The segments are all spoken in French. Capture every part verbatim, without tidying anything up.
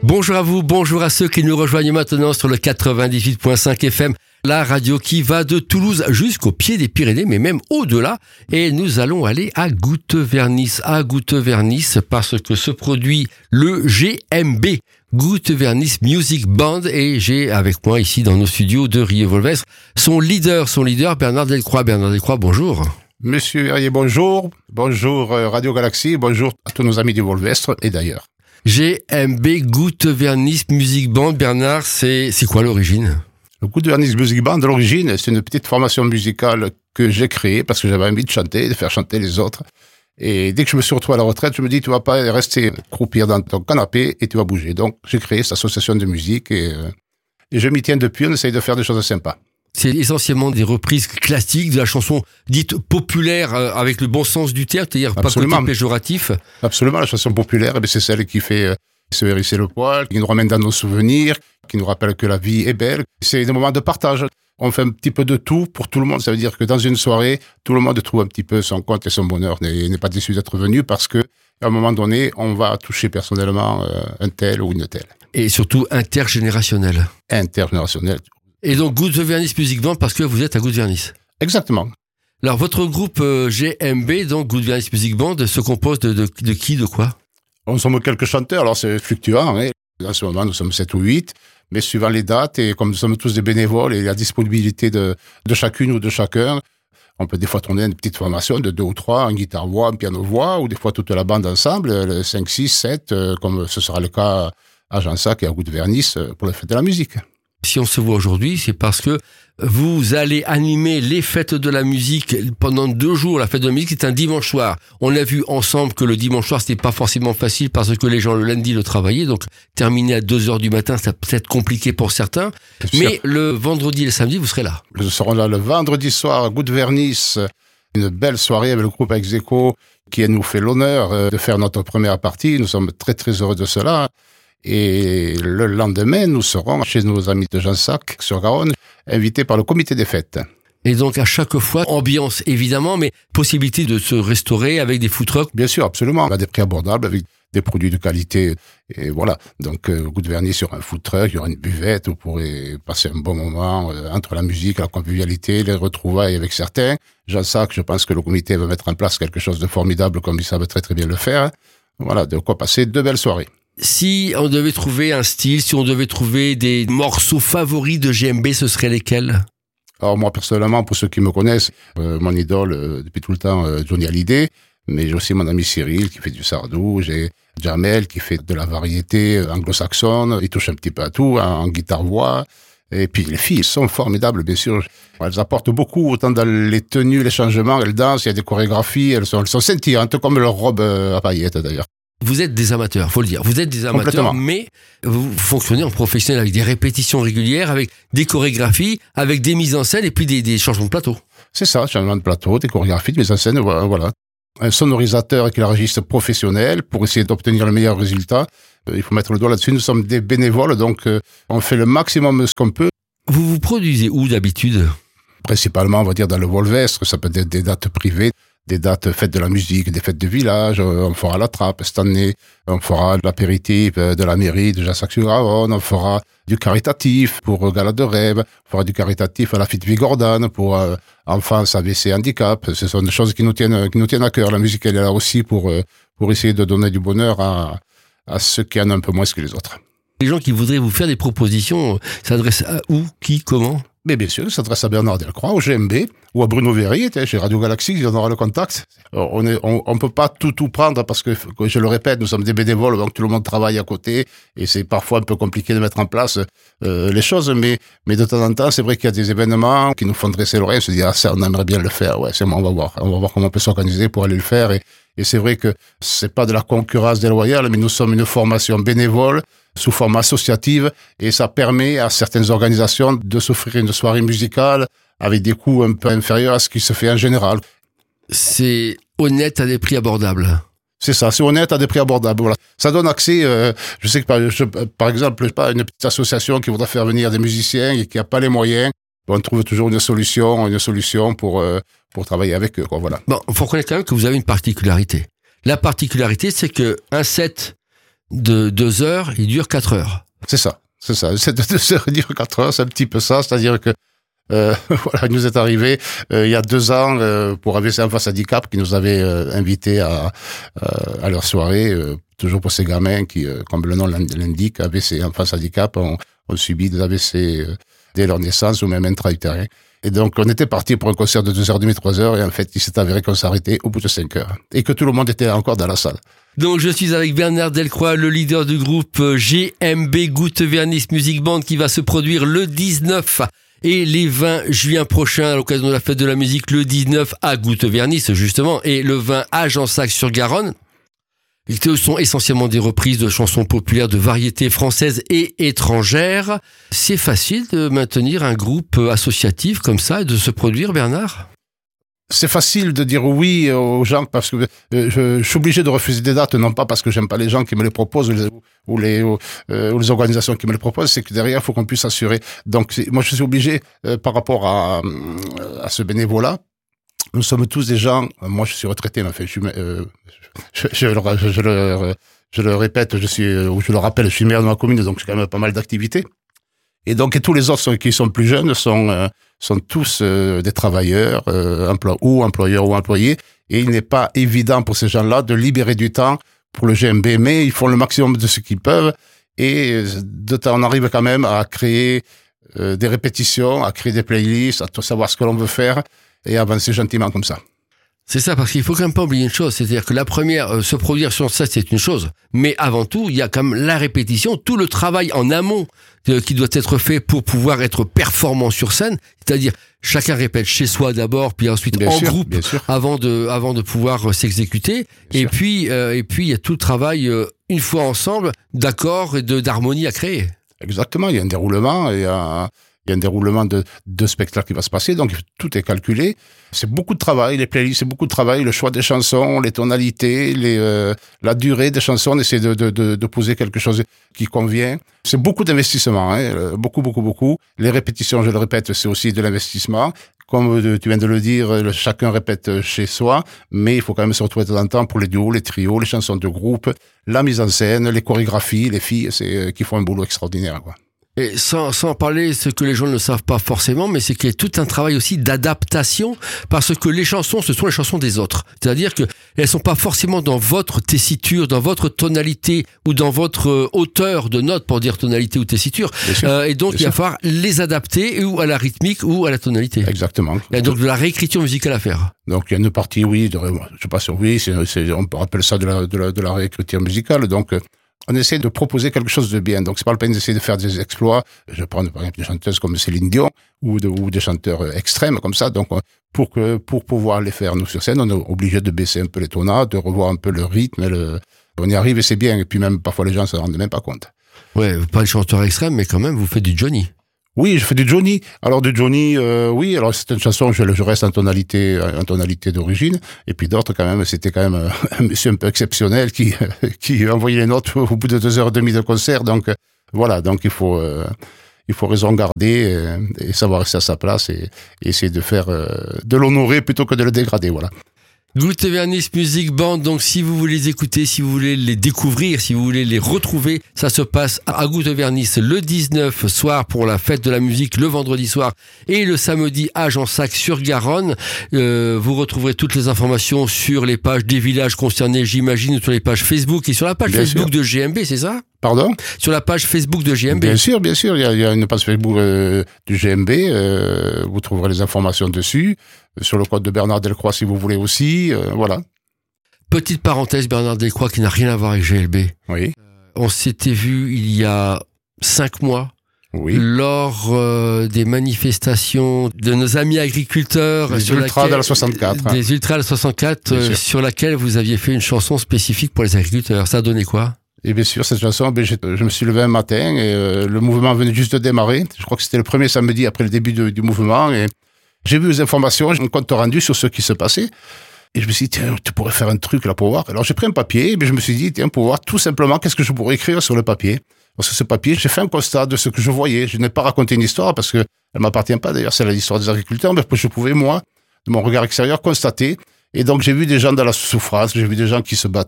Bonjour à vous, bonjour à ceux qui nous rejoignent maintenant sur le quatre-vingt-dix-huit virgule cinq F M, la radio qui va de Toulouse jusqu'au pied des Pyrénées, mais même au-delà. Et nous allons aller à Goutte-Vernis, à Goutte-Vernis, parce que se produit le G M B, Goutte-Vernis Music Band, et j'ai avec moi ici dans nos studios de Rieux-Volvestre son leader, son leader Bernard Delcroix. Bernard Delcroix, bonjour. Monsieur Herrier, bonjour. Bonjour Radio Galaxie, bonjour à tous nos amis du Volvestre et d'ailleurs. G M B, Goutte-Vernis Music Band. Bernard, c'est, c'est quoi l'origine? Le Goutte-Vernis Music Band, à l'origine, c'est une petite formation musicale que j'ai créée parce que j'avais envie de chanter, de faire chanter les autres. Et dès que je me suis retrouvé à la retraite, je me dis, tu vas pas rester croupir dans ton canapé et tu vas bouger. Donc, j'ai créé cette association de musique et, euh, et je m'y tiens depuis. On essaye de faire des choses sympas. C'est essentiellement des reprises classiques de la chanson dite populaire euh, avec le bon sens du terme, c'est-à-dire Absolument. Pas côté péjoratif. Absolument, la chanson populaire, c'est celle qui fait euh, se hérisser le poil, qui nous ramène dans nos souvenirs, qui nous rappelle que la vie est belle. C'est des moments de partage. On fait un petit peu de tout pour tout le monde. Ça veut dire que dans une soirée, tout le monde trouve un petit peu son compte et son bonheur, n'est, n'est pas déçu d'être venu parce que à un moment donné, on va toucher personnellement euh, un tel ou une telle. Et surtout intergénérationnel. Intergénérationnel. Et donc Goutte-Vernis Music Band parce que vous êtes à Goutte-Vernis. Exactement. Alors votre groupe euh, G M B, donc Goutte-Vernis Music Band, se compose de, de, de qui, de quoi? On sommes quelques chanteurs, alors c'est fluctuant. Hein. En ce moment, nous sommes sept ou huit, mais suivant les dates, et comme nous sommes tous des bénévoles et la disponibilité de, de chacune ou de chacun, on peut des fois tourner une petite formation de deux ou trois, un guitare-voix, un piano-voix, ou des fois toute la bande ensemble, cinq, six, sept, comme ce sera le cas à Jansac et à Goutte-Vernis pour la fête de la musique. Si on se voit aujourd'hui, c'est parce que vous allez animer les fêtes de la musique pendant deux jours. La fête de la musique, c'est un dimanche soir. On a vu ensemble que le dimanche soir, c'était pas forcément facile parce que les gens le lundi le travaillaient. Donc, terminer à deux heures du matin, ça peut être compliqué pour certains. Mais le vendredi et le samedi, vous serez là. Nous serons là le vendredi soir à Goutte-Vernis. Une belle soirée avec le groupe Execo qui nous fait l'honneur de faire notre première partie. Nous sommes très, très heureux de cela. Et le lendemain, nous serons chez nos amis de Jansac, sur Garonne, invités par le comité des fêtes. Et donc, à chaque fois, ambiance évidemment, mais possibilité de se restaurer avec des food trucks. Bien sûr, absolument. On a des prix abordables avec des produits de qualité. Et voilà. Donc, euh, Goutte-Vernis, sur un food truck, il y aura une buvette, vous pourrez passer un bon moment euh, entre la musique, la convivialité, les retrouvailles avec certains. Jansac, je pense que le comité va mettre en place quelque chose de formidable, comme ils savent très très bien le faire. Voilà, de quoi passer deux belles soirées. Si on devait trouver un style, si on devait trouver des morceaux favoris de G M B, ce seraient lesquels? Alors moi, personnellement, pour ceux qui me connaissent, euh, mon idole euh, depuis tout le temps, euh, Johnny Hallyday, mais j'ai aussi mon ami Cyril qui fait du sardou, j'ai Jamel qui fait de la variété anglo-saxonne, il touche un petit peu à tout, hein, en guitare-voix. Et puis les filles sont formidables, bien sûr. Elles apportent beaucoup, autant dans les tenues, les changements, elles dansent, il y a des chorégraphies, elles sont, elles sont scintillantes, comme leur robe euh, à paillettes d'ailleurs. Vous êtes des amateurs, faut le dire. Vous êtes des amateurs, mais vous fonctionnez en professionnel avec des répétitions régulières, avec des chorégraphies, avec des mises en scène et puis des, des changements de plateau. C'est ça, changements de plateau, des chorégraphies, des mises en scène, voilà. Un sonorisateur et un registre professionnel pour essayer d'obtenir le meilleur résultat. Il faut mettre le doigt là-dessus. Nous sommes des bénévoles, donc euh, on fait le maximum de ce qu'on peut. Vous vous produisez où d'habitude? Principalement, on va dire dans le Volvestre, ça peut être des dates privées. Des dates fêtes de la musique, des fêtes de village, on fera la trappe cette année, on fera l'apéritif de la mairie de Jansac-sur-Garonne, on fera du caritatif pour Gala de Rêve, on fera du caritatif à la Fête Vigordane pour euh, enfance A V C handicap. Ce sont des choses qui nous tiennent, qui nous tiennent à cœur. La musique, elle est là aussi pour, euh, pour essayer de donner du bonheur à, à ceux qui en ont un peu moins que les autres. Les gens qui voudraient vous faire des propositions s'adressent à où, qui, comment? Mais bien sûr, ça s'adresse à Bernard Delcroix, au G M B, ou à Bruno Verrier, chez Radio Galaxie, il en aura le contact. On est, on, on peut pas tout, tout prendre parce que, je le répète, nous sommes des bénévoles, donc tout le monde travaille à côté, et c'est parfois un peu compliqué de mettre en place euh, les choses, mais, mais de temps en temps, c'est vrai qu'il y a des événements qui nous font dresser l'oreille, se dire, ah, ça, on aimerait bien le faire, ouais, c'est bon, on va voir, on va voir comment on peut s'organiser pour aller le faire, et, et c'est vrai que c'est pas de la concurrence déloyale, mais nous sommes une formation bénévole, sous forme associative, et ça permet à certaines organisations de s'offrir une soirée musicale avec des coûts un peu inférieurs à ce qui se fait en général. C'est honnête à des prix abordables. C'est ça, c'est honnête à des prix abordables. Voilà. Ça donne accès, euh, je sais que par, je, par exemple, je sais pas, une petite association qui voudrait faire venir des musiciens et qui n'a pas les moyens, on trouve toujours une solution, une solution pour, euh, pour travailler avec eux, quoi, voilà. Bon, il faut reconnaître quand même que vous avez une particularité. La particularité, c'est que un set de deux heures, il dure quatre heures. C'est ça, c'est ça. C'est de deux heures, il dure quatre heures, c'est un petit peu ça. C'est-à-dire que Euh, voilà, il nous est arrivé euh, il y a deux ans euh, pour A V C Enfance Handicap qui nous avait euh, invités à, euh, à leur soirée, euh, toujours pour ces gamins qui, euh, comme le nom l'indique, A V C Enfance Handicap, ont, ont subi des A V C euh, dès leur naissance ou même intra-utérins. Et donc on était parti pour un concert de deux heures trente, trois heures, et en fait il s'est avéré qu'on s'arrêtait au bout de cinq heures et que tout le monde était encore dans la salle. Donc je suis avec Bernard Delcroix, le leader du groupe G M B Goutte-Vernis Music Band qui va se produire le dix-neuf et les vingt juin prochains à l'occasion de la fête de la musique, le dix-neuf à Goutte-Vernis justement et le vingt à Jansac-sur-Garonne. Ce sont essentiellement des reprises de chansons populaires de variétés françaises et étrangères. C'est facile de maintenir un groupe associatif comme ça et de se produire, Bernard ? C'est facile de dire oui aux gens parce que je, je suis obligé de refuser des dates, non pas parce que j'aime pas les gens qui me les proposent ou les, ou les, ou, euh, ou les organisations qui me les proposent, c'est que derrière, il faut qu'on puisse assurer. Donc, moi, je suis obligé, euh, par rapport à, à ce bénévolat, nous sommes tous des gens, moi, je suis retraité, mais enfin, je suis, euh, je, je, je, le, je, le, je le répète, je suis, ou je le rappelle, je suis maire de ma commune, donc j'ai quand même pas mal d'activités. Et donc, et tous les autres qui sont plus jeunes sont, euh, sont tous euh, des travailleurs, euh, emplois, ou employeurs ou employés. Et il n'est pas évident pour ces gens-là de libérer du temps pour le G M B, mais ils font le maximum de ce qu'ils peuvent. Et de temps, on arrive quand même à créer euh, des répétitions, à créer des playlists, à tout savoir ce que l'on veut faire et avancer gentiment comme ça. C'est ça, parce qu'il faut quand même pas oublier une chose, c'est-à-dire que la première, euh, se produire sur ça, c'est une chose, mais avant tout, il y a quand même la répétition, tout le travail en amont euh, qui doit être fait pour pouvoir être performant sur scène, c'est-à-dire chacun répète chez soi d'abord, puis ensuite bien en sûr, groupe avant de avant de pouvoir euh, s'exécuter, bien et sûr. puis euh, et puis il y a tout le travail euh, une fois ensemble d'accords et de d'harmonie à créer. Exactement, il y a un déroulement, il y a Il y a un déroulement de, de spectacle qui va se passer, donc tout est calculé. C'est beaucoup de travail, les playlists, c'est beaucoup de travail, le choix des chansons, les tonalités, les, euh, la durée des chansons, on essaie de, de, de, de poser quelque chose qui convient. C'est beaucoup d'investissement, hein, beaucoup, beaucoup, beaucoup. Les répétitions, je le répète, c'est aussi de l'investissement. Comme tu viens de le dire, chacun répète chez soi, mais il faut quand même se retrouver de temps en temps pour les duos, les trios, les chansons de groupe, la mise en scène, les chorégraphies, les filles, c'est, qui font un boulot extraordinaire, quoi. Et sans, sans parler ce que les gens ne savent pas forcément, mais c'est qu'il y a tout un travail aussi d'adaptation, parce que les chansons, ce sont les chansons des autres. C'est-à-dire que elles sont pas forcément dans votre tessiture, dans votre tonalité ou dans votre hauteur de note, pour dire tonalité ou tessiture. Euh, et donc, il va falloir les adapter ou à la rythmique ou à la tonalité. Exactement. Il y a donc de la réécriture musicale à faire. Donc, il y a une partie, oui, de, je sais pas si oui, c'est, c'est, on appelle ça de la, de la, de la réécriture musicale. Donc, on essaie de proposer quelque chose de bien. Donc, c'est pas le peine d'essayer de faire des exploits. Je prends, par exemple, des chanteuses comme Céline Dion ou, de, ou des chanteurs extrêmes comme ça. Donc, pour que, pour pouvoir les faire, nous, sur scène, on est obligé de baisser un peu les tonades, de revoir un peu le rythme. Le... On y arrive et c'est bien. Et puis même, parfois, les gens se rendent même pas compte. Ouais, pas le chanteur extrême, mais quand même, vous faites du Johnny. Oui, je fais du Johnny. Alors du Johnny, euh, oui. Alors c'est une chanson, je, je reste en tonalité, en tonalité d'origine. Et puis d'autres, quand même, c'était quand même un monsieur un peu exceptionnel qui qui envoyait les notes au bout de deux heures et demie de concert. Donc voilà, donc il faut euh, il faut raison garder euh, et savoir rester à sa place et, et essayer de faire euh, de l'honorer plutôt que de le dégrader. Voilà. Goutte-Vernis Music Band, donc si vous voulez les écouter, si vous voulez les découvrir, si vous voulez les retrouver, ça se passe à Goutte-Vernis le dix-neuf soir pour la fête de la musique, le vendredi soir et le samedi à Jansac-sur-Garonne. Euh, vous retrouverez toutes les informations sur les pages des villages concernés, j'imagine, sur les pages Facebook et sur la page bien Facebook sûr. De G M B, c'est ça ? Pardon ? Sur la page Facebook de G M B. Bien sûr, bien sûr. Il y a, il y a une page Facebook euh, du G M B. Euh, vous trouverez les informations dessus. Sur le code de Bernard Delcroix, si vous voulez aussi. Euh, voilà. Petite parenthèse, Bernard Delcroix, qui n'a rien à voir avec G L B. Oui. Euh, on s'était vu il y a cinq mois. Oui. Lors euh, des manifestations de nos amis agriculteurs. Les sur ultras de la soixante-quatre. Des hein. ultras de la soixante-quatre, euh, sur laquelle vous aviez fait une chanson spécifique pour les agriculteurs. Ça a donné quoi ? Et bien sûr, cette chanson, ben, je, je me suis levé un matin et euh, le mouvement venait juste de démarrer. Je crois que c'était le premier samedi après le début de, du mouvement. Et j'ai vu les informations, j'ai un compte rendu sur ce qui se passait. Et je me suis dit, tiens, tu pourrais faire un truc là pour voir. Alors j'ai pris un papier et je me suis dit, tiens, pour voir tout simplement qu'est-ce que je pourrais écrire sur le papier. Parce que ce papier, j'ai fait un constat de ce que je voyais. Je n'ai pas raconté une histoire parce que elle m'appartient pas d'ailleurs, c'est l'histoire des agriculteurs, mais je pouvais, moi, de mon regard extérieur, constater. Et donc j'ai vu des gens dans la souffrance, j'ai vu des gens qui se battaient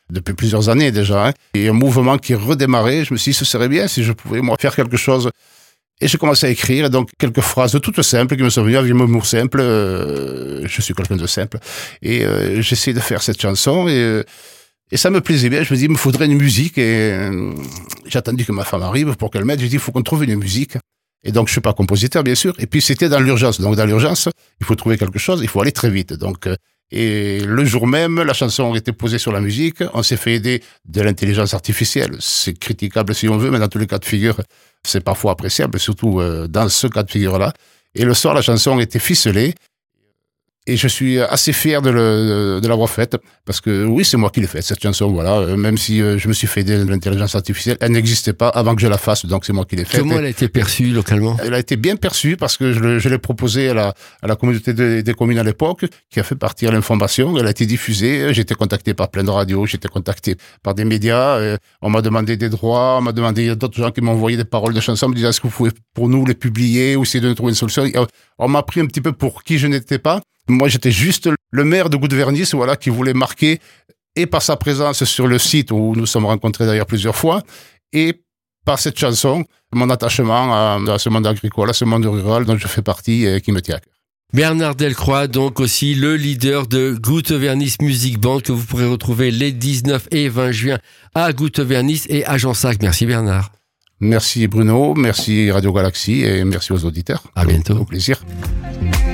depuis plusieurs années déjà, hein, et un mouvement qui redémarrait. Je me suis dit, ce serait bien si je pouvais, moi, faire quelque chose. Et j'ai commencé à écrire, et donc quelques phrases toutes simples qui me sont venues avec un humour simple. Euh, je suis quelqu'un de simple. Et euh, j'essayais de faire cette chanson, et, euh, et ça me plaisait bien. Je me dis, il me faudrait une musique, et euh, j'ai attendu que ma femme arrive pour qu'elle m'aide. J'ai dit, il faut qu'on trouve une musique. Et donc, je suis pas compositeur, bien sûr. Et puis, c'était dans l'urgence. Donc, dans l'urgence, il faut trouver quelque chose, il faut aller très vite. Donc, euh, et le jour même, la chanson a été posée sur la musique. On s'est fait aider de l'intelligence artificielle. C'est critiquable si on veut, mais dans tous les cas de figure, c'est parfois appréciable, surtout euh, dans ce cas de figure-là. Et le soir, la chanson a été ficelée. Et je suis assez fier de, le, de l'avoir faite, parce que oui, c'est moi qui l'ai faite, cette chanson, voilà. Même si euh, je me suis fait aider de l'intelligence artificielle, elle n'existait pas avant que je la fasse, donc c'est moi qui l'ai faite. Comment elle a été perçue localement? Elle a été bien perçue, parce que je, le, je l'ai proposée à la, à la communauté de, des communes à l'époque, qui a fait partir l'information. Elle a été diffusée, j'ai été contacté par plein de radios, j'ai été contacté par des médias, euh, on m'a demandé des droits, on m'a demandé, il y a d'autres gens qui m'ont envoyé des paroles de chansons, me disaient, est-ce que vous pouvez pour nous les publier, ou essayer de trouver une solution? On m'a pris un petit peu pour qui je n'étais pas. Moi, j'étais juste le maire de Goutte-Vernis, voilà, qui voulait marquer, et par sa présence sur le site où nous sommes rencontrés d'ailleurs plusieurs fois, et par cette chanson, mon attachement à, à ce monde agricole, à ce monde rural dont je fais partie et qui me tient à cœur. Bernard Delcroix, donc aussi le leader de Goutte-Vernis Music Band, que vous pourrez retrouver les dix-neuf et vingt juin à Goutte-Vernis et à Jansac. Merci Bernard. Merci Bruno, merci Radio Galaxie et merci aux auditeurs. À bientôt. Au plaisir.